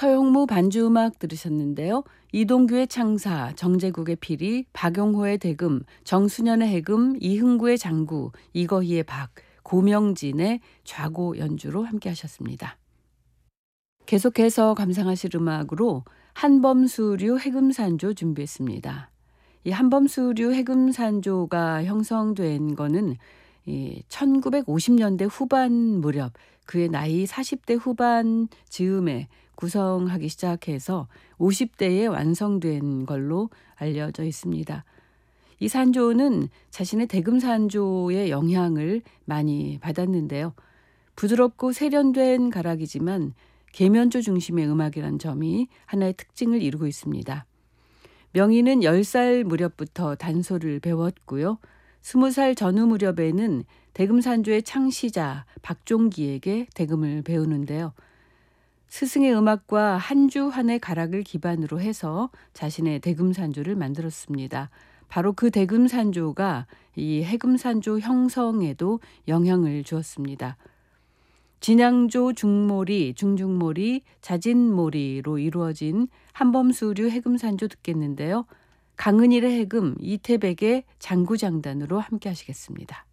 서영무 반주음악 들으셨는데요. 이동규의 창사, 정제국의 피리, 박용호의 대금, 정수년의 해금, 이흥구의 장구, 이거희의 박, 고명진의 좌고 연주로 함께 하셨습니다. 계속해서 감상하실 음악으로 한범수류 해금산조 준비했습니다. 이 한범수류 해금산조가 형성된 거는 1950년대 후반 무렵, 그의 나이 40대 후반 즈음에 구성하기 시작해서 50대에 완성된 걸로 알려져 있습니다. 이 산조는 자신의 대금산조의 영향을 많이 받았는데요. 부드럽고 세련된 가락이지만 계면조 중심의 음악이란 점이 하나의 특징을 이루고 있습니다. 명희는 10살 무렵부터 단소를 배웠고요. 20살 전후 무렵에는 대금산조의 창시자 박종기에게 대금을 배우는데요. 스승의 음악과 한 주 한의 가락을 기반으로 해서 자신의 대금산조를 만들었습니다. 바로 그 대금산조가 이 해금산조 형성에도 영향을 주었습니다. 진양조 중모리, 중중모리, 자진모리로 이루어진 한범수류 해금산조 듣겠는데요. 강은일의 해금, 이태백의 장구장단으로 함께 하시겠습니다.